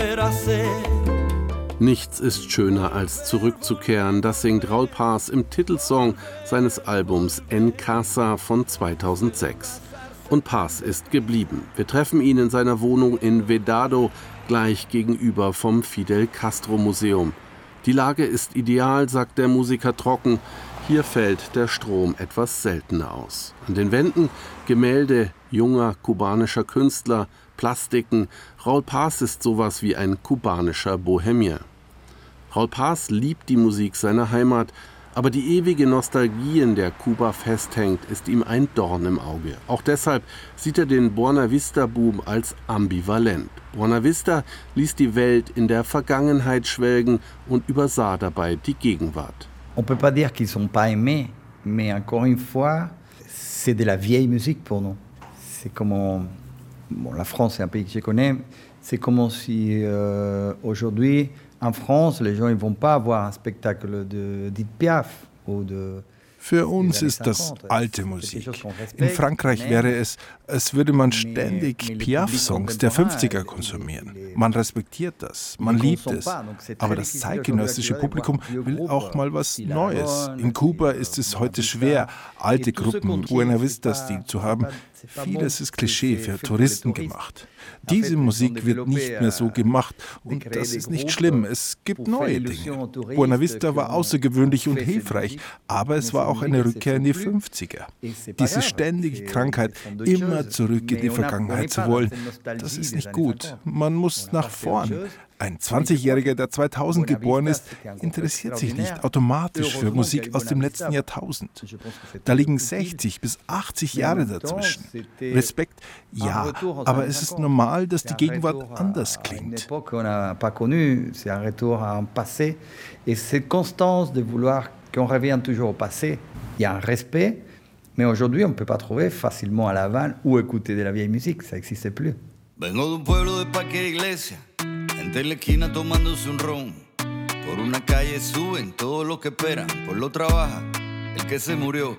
volver a ser. Nichts ist schöner als zurückzukehren, das singt Raúl Paz im Titelsong seines Albums En Casa von 2006. Und Paz ist geblieben. Wir treffen ihn in seiner Wohnung in Vedado, gleich gegenüber vom Fidel Castro Museum. Die Lage ist ideal, sagt der Musiker trocken. Hier fällt der Strom etwas seltener aus. An den Wänden Gemälde junger kubanischer Künstler, Plastiken. Raúl Paz ist sowas wie ein kubanischer Bohemian. Raúl Paz liebt die Musik seiner Heimat, aber die ewige Nostalgie, in der Kuba festhängt, ist ihm ein Dorn im Auge. Auch deshalb sieht er den Buena Vista-Boom als ambivalent. Buena Vista ließ die Welt in der Vergangenheit schwelgen und übersah dabei die Gegenwart. On peut pas dire qu'ils sont pas aimés, mais encore une fois, c'est de la vieille musique pour nous. C'est comme la France, c'est un pays que je connais. C'est comme si aujourd'hui en France, les gens ne vont pas voir un spectacle d'Edith Piaf ou de... Für uns ist das alte Musik. In Frankreich wäre es, als würde man ständig Piaf-Songs der 50er konsumieren. Man respektiert das, man liebt es. Aber das zeitgenössische Publikum will auch mal was Neues. In Kuba ist es heute schwer, alte Gruppen Buena Vista-Stil zu haben. Vieles ist Klischee für Touristen gemacht. Diese Musik wird nicht mehr so gemacht und das ist nicht schlimm. Es gibt neue Dinge. Buena Vista war außergewöhnlich und hilfreich, aber es war auch eine Rückkehr in die 50er. Diese ständige Krankheit, immer zurück in die Vergangenheit zu wollen, das ist nicht gut. Man muss nach vorn. Ein 20-Jähriger, der 2000 geboren ist, interessiert sich nicht automatisch für Musik aus dem letzten Jahrtausend. Da liegen 60 bis 80 Jahre dazwischen. Respekt, ja, aber es ist normal, dass die Gegenwart anders klingt. Il y a un respect, mais aujourd'hui, on ne peut pas trouver facilement à La Havane ou écouter de la vieille musique, ça n'existe plus. Vengo de un pueblo de Parque de Iglesia, gente en la esquina tomándose un ron. Por una calle suben todos los que esperan, por lo trabaja el que se murió.